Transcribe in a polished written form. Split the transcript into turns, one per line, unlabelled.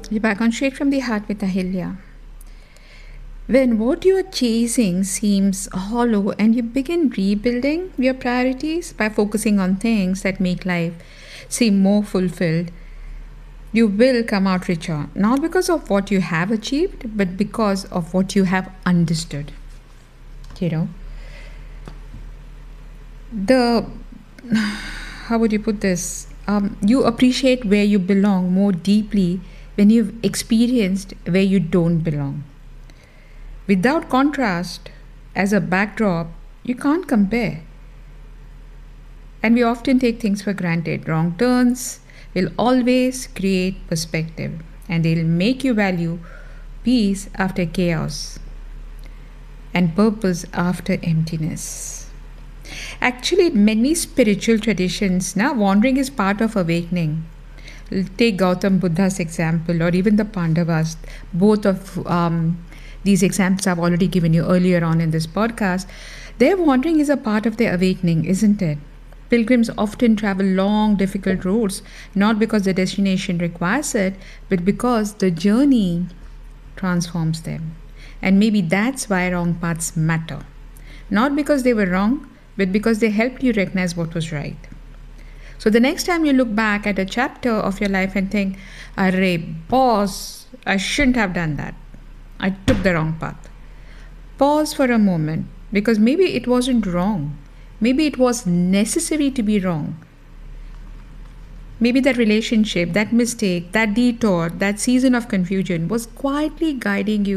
You're back on Straight from the Heart with Ahilya. When what you're chasing seems hollow and you begin rebuilding your priorities by focusing on things that make life seem more fulfilled, you will come out richer, not because of what you have achieved, but because of what you have understood. You know, the how would you put this? You appreciate where you belong more deeply when you've experienced where you don't belong. Without contrast as a backdrop, you can't compare. And we often take things for granted. Wrong turns will always create perspective and they'll make you value peace after chaos and purpose after emptiness. Actually, many spiritual traditions, now wandering is part of awakening. Take Gautam Buddha's example, or even the Pandavas. Both of these examples I've already given you earlier on in this podcast. Their wandering is a part of their awakening, isn't it? Pilgrims often travel long, difficult roads, not because the destination requires it, but because the journey transforms them. And maybe that's why wrong paths matter. Not because they were wrong, but because they helped you recognize what was right. So the next time you look back at a chapter of your life and think, Array, boss, I shouldn't have done that. I took the wrong path. Pause for a moment because maybe it wasn't wrong. Maybe it was necessary to be wrong. Maybe that relationship, that mistake, that detour, that season of confusion was quietly guiding you